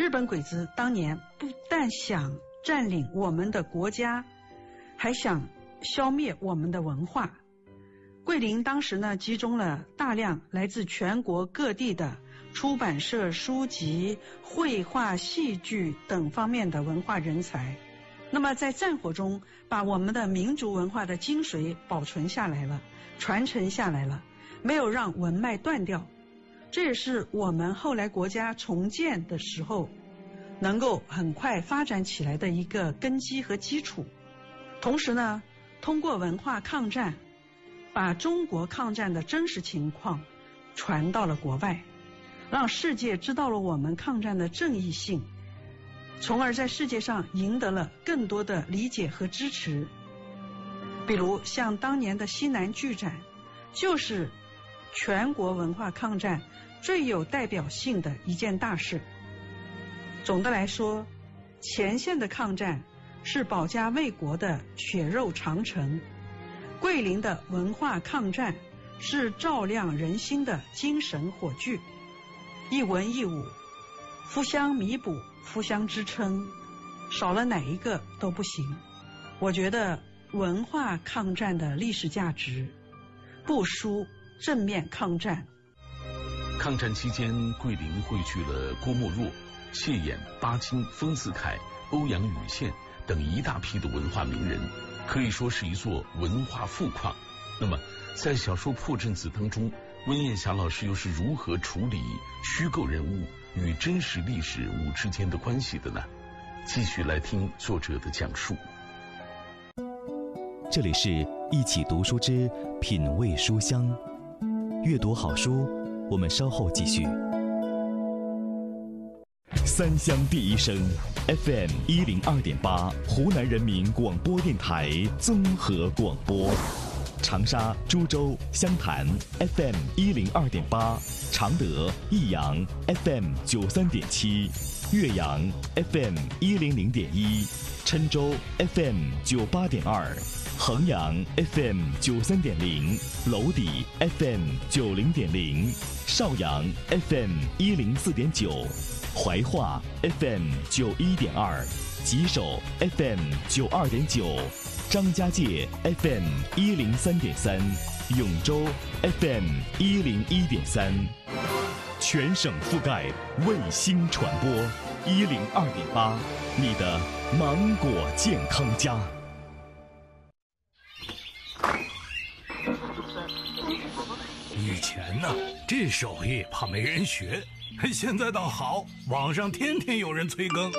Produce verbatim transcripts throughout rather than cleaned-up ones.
日本鬼子当年不但想占领我们的国家，还想消灭我们的文化。桂林当时呢，集中了大量来自全国各地的出版社、书籍、绘画、戏剧等方面的文化人才。那么在战火中，把我们的民族文化的精髓保存下来了，传承下来了，没有让文脉断掉。这也是我们后来国家重建的时候能够很快发展起来的一个根基和基础。同时呢，通过文化抗战，把中国抗战的真实情况传到了国外，让世界知道了我们抗战的正义性，从而在世界上赢得了更多的理解和支持。比如像当年的西南剧展，就是全国文化抗战最有代表性的一件大事。总的来说，前线的抗战是保家卫国的血肉长城，桂林的文化抗战是照亮人心的精神火炬。一文一武，互相弥补，互相支撑，少了哪一个都不行。我觉得文化抗战的历史价值不输正面抗战。 抗战期间，桂林汇聚了郭沫若、谢衍、巴金、丰子恺、欧阳予宪等一大批的文化名人，可以说是一座文化富矿。那么在小说《破阵子》当中，温艳霞老师又是如何处理虚构人物与真实历史物之间的关系的呢？继续来听作者的讲述。 这里是一起读书之品味书香，阅读好书，我们稍后继续。三湘第一声 F M 一零二点八，湖南人民广播电台综合广播。长沙、株洲、湘潭 F M 一零二点八，常德、益阳 F M 九三点七，岳阳 F M 一零零点一，郴州 F M 九八点二，衡阳 F M 九三点零，娄底 F M 九零点零，邵阳 F M 一零四点九，怀化 F M 九一点二，吉首 F M 九二点九。张家界 F M 一零三点三，永州 F M 一零一点三，全省覆盖卫星传播一零二点八，你的芒果健康家。 以前呢，这手艺怕没人学，现在倒好，网上天天有人催更。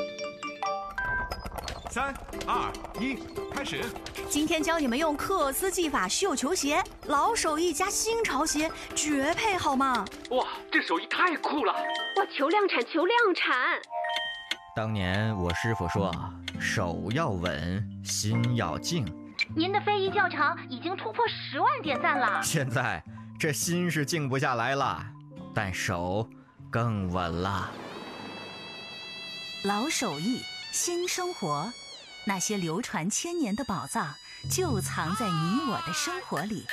三二一，开始！ 今天教你们用克斯技法绣球鞋，老手艺加新潮鞋，绝配好吗？ 哇，这手艺太酷了！ 哇，求量产，求量产！ 当年我师傅说，手要稳，心要静。 您的非遗教程已经突破十万点赞了。 现在这心是静不下来了，但手更稳了。 老手艺，新生活。那些流传千年的宝藏，就藏在你我的生活里。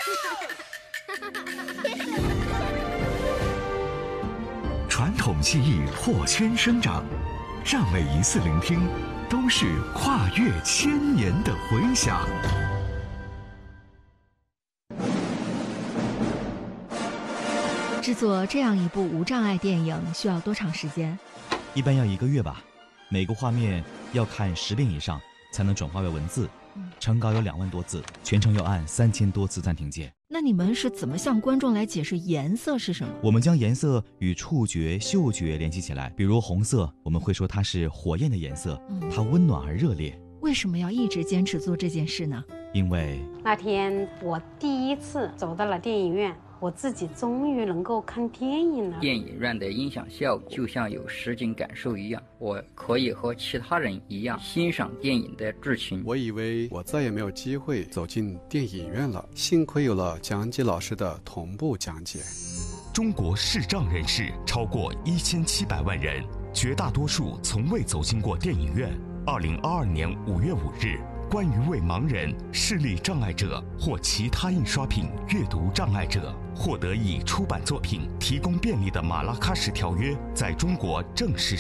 传统技艺破圈生长，让每一次聆听都是跨越千年的回响。 制作这样一部无障碍电影需要多长时间？ 一般要一个月吧，每个画面要看十遍以上才能转化为文字，程稿有两万多字，全程要按三千多次暂停键。 那你们是怎么向观众来解释颜色是什么？ 我们将颜色与触觉、嗅觉联系起来，比如红色，我们会说它是火焰的颜色，嗯、它温暖而热烈。 为什么要一直坚持做这件事呢？ 因为那天我第一次走到了电影院，我自己终于能够看电影了。 电影院的音响效果就像有实景感受一样，我可以和其他人一样欣赏电影的剧情。 我以为我再也没有机会走进电影院了，幸亏有了讲解老师的同步讲解。 中国视障人士超过一千七百万人，绝大多数从未走进过电影院。二零二二年五月五日，关于为盲人、视力障碍者或其他印刷品阅读障碍者获得以出版作品提供便利的马拉喀什条约在中国正式